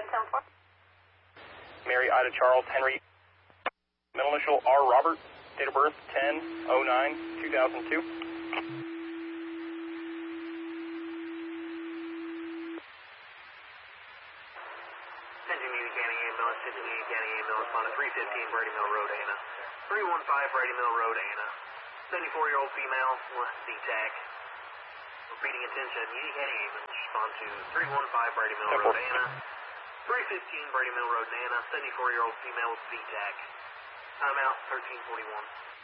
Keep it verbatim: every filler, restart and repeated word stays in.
ten four. Mary Ida Charles Henry, middle initial R Robert, date of birth ten oh nine two thousand two. Union County Ambulance, Union County Ambulance on a three fifteen Brady Mill Road, Anna. three one five Brady Mill Road, Anna. seventy-four-year-old female, C TAC. Repeating attention, Union County Ambulance, respond to three one five Brady Mill Road, Anna. three fifteen Brady Mill Road, Anna. seventy-four-year-old female with C TAC. Timeout thirteen forty-one.